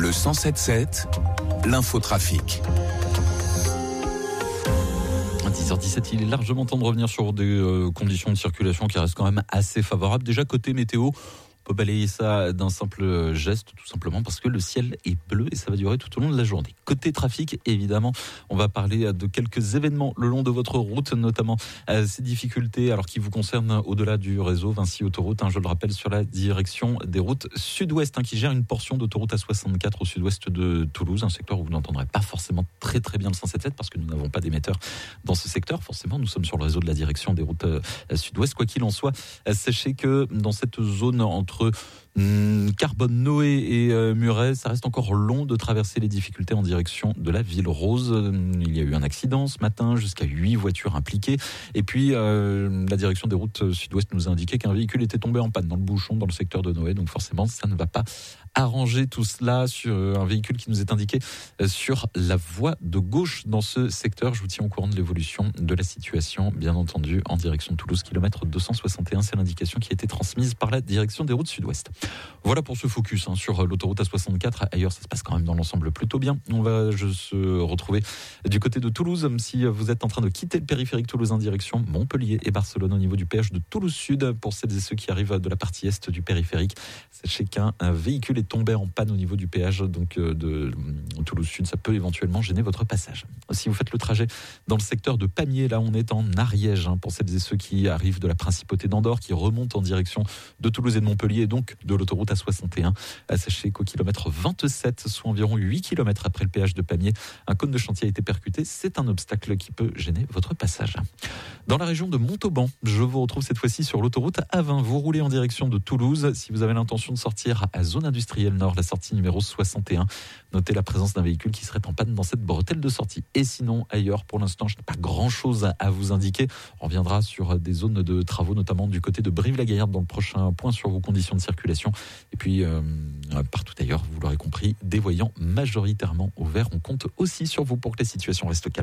Le 107.7, l'infotrafic. 10h17, il est largement temps de revenir sur des conditions de circulation qui restent quand même assez favorables. Déjà côté météo, on peut balayer ça d'un simple geste, tout simplement parce que le ciel est bleu et ça va durer tout au long de la journée. Côté trafic, évidemment, on va parler de quelques événements le long de votre route, notamment ces difficultés alors qui vous concernent au-delà du réseau Vinci Autoroute, je le rappelle, sur la direction des routes sud-ouest, qui gère une portion d'autoroute A64 au sud-ouest de Toulouse, un secteur où vous n'entendrez pas forcément très très bien le 107.7 parce que nous n'avons pas d'émetteur dans ce secteur. Forcément, nous sommes sur le réseau de la direction des routes sud-ouest. Quoi qu'il en soit, sachez que dans cette zone entre Carbone, Noé et Muret, ça reste encore long de traverser les difficultés en direction de la Ville Rose. Il y a eu un accident ce matin, jusqu'à 8 voitures impliquées. Et puis, la direction des routes sud-ouest nous a indiqué qu'un véhicule était tombé en panne dans le bouchon dans le secteur de Noé. Donc forcément, ça ne va pas arranger tout cela sur un véhicule qui nous est indiqué sur la voie de gauche dans ce secteur. Je vous tiens au courant de l'évolution de la situation, bien entendu, en direction de Toulouse, kilomètre 261. C'est l'indication qui a été transmise par la direction des routes sud-ouest. Voilà pour ce focus sur l'autoroute A64. Ailleurs, ça se passe quand même dans l'ensemble plutôt bien. On va se retrouver du côté de Toulouse. Si vous êtes en train de quitter le périphérique toulousain direction Montpellier et Barcelone au niveau du péage de Toulouse Sud, pour celles et ceux qui arrivent de la partie est du périphérique, sachez qu'un véhicule est tombé en panne au niveau du péage donc de Toulouse Sud. Ça peut éventuellement gêner votre passage. Si vous faites le trajet dans le secteur de Pamiers, là on est en Ariège, pour celles et ceux qui arrivent de la principauté d'Andorre, qui remontent en direction de Toulouse et de Montpellier, et donc de l'autoroute A61. Sachez qu'au kilomètre 27, soit environ 8 km après le péage de Pamiers, un cône de chantier a été percuté. C'est un obstacle qui peut gêner votre passage. Dans la région de Montauban, je vous retrouve cette fois-ci sur l'autoroute A20. Vous roulez en direction de Toulouse. Si vous avez l'intention de sortir à Zone Industrielle Nord, la sortie numéro 61, notez la présence d'un véhicule qui serait en panne dans cette bretelle de sortie. Et sinon, ailleurs, pour l'instant, je n'ai pas grand-chose à vous indiquer. On reviendra sur des zones de travaux, notamment du côté de Brive-la-Gaillarde dans le prochain point sur vos conditions de circulation. Et puis, partout ailleurs, vous l'aurez compris, des voyants majoritairement au vert. On compte aussi sur vous pour que les situations restent calmes.